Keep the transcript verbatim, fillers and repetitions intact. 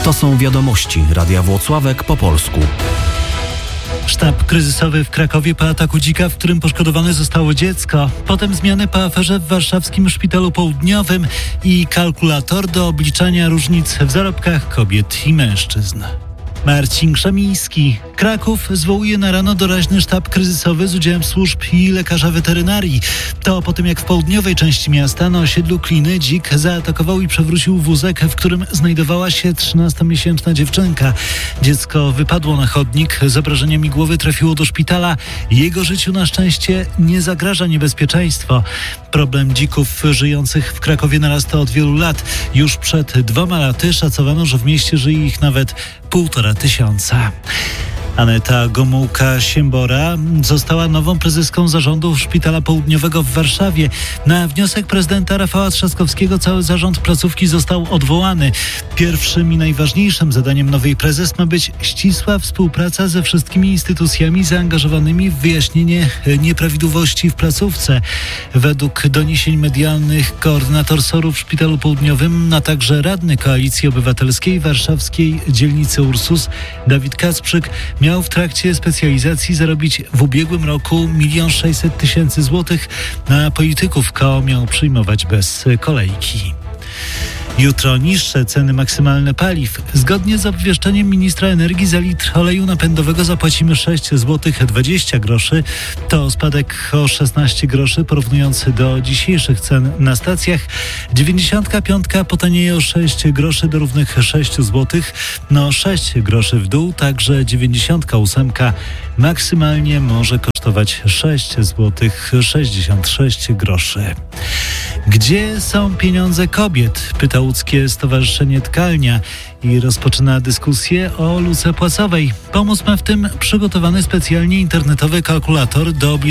To są wiadomości Radia Włocławek po polsku. Sztab kryzysowy w Krakowie po ataku dzika, w którym poszkodowane zostało dziecko. Potem zmiany po aferze w warszawskim Szpitalu Południowym i kalkulator do obliczania różnic w zarobkach kobiet i mężczyzn. Marcin Krzemiński. Kraków zwołuje na rano doraźny sztab kryzysowy z udziałem służb i lekarza weterynarii. To po tym, jak w południowej części miasta na osiedlu Kliny dzik zaatakował i przewrócił wózek, w którym znajdowała się trzynastomiesięczna dziewczynka. Dziecko wypadło na chodnik, z obrażeniami głowy trafiło do szpitala. Jego życiu na szczęście nie zagraża niebezpieczeństwo. Problem dzików żyjących w Krakowie narasta od wielu lat. Już przed dwoma laty szacowano, że w mieście żyje ich nawet półtora tysiąca. Aneta Gomułka-Siembora została nową prezeską zarządu Szpitala Południowego w Warszawie. Na wniosek prezydenta Rafała Trzaskowskiego cały zarząd placówki został odwołany. Pierwszym i najważniejszym zadaniem nowej prezes ma być ścisła współpraca ze wszystkimi instytucjami zaangażowanymi w wyjaśnienie nieprawidłowości w placówce. Według doniesień medialnych koordynator S O R-u w Szpitalu Południowym, a także radny Koalicji Obywatelskiej warszawskiej dzielnicy Ursus Dawid Kacprzyk miał w trakcie specjalizacji zarobić w ubiegłym roku milion sześćset tysięcy złotych, a polityków K O miał przyjmować bez kolejki. Jutro niższe ceny maksymalne paliw. Zgodnie z obwieszczeniem ministra energii za litr oleju napędowego zapłacimy sześć złotych dwadzieścia groszy. To spadek o szesnaście groszy porównując do dzisiejszych cen na stacjach. dziewięćdziesiątka piątka potanieje o sześć groszy do równych sześć złotych. No sześć groszy w dół, także dziewięćdziesiątka ósemka maksymalnie może kosztować sześć złotych sześćdziesiąt sześć groszy. Gdzie są pieniądze kobiet? Pyta łódzkie Stowarzyszenie Tkalnia i rozpoczyna dyskusję o luce płacowej. Pomóc ma w tym przygotowany specjalnie internetowy kalkulator do obliczenia